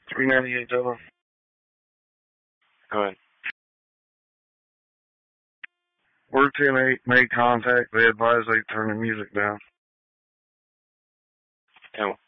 $3.98. Go ahead. Word 10-8 made contact. They advised they turn the music down. 10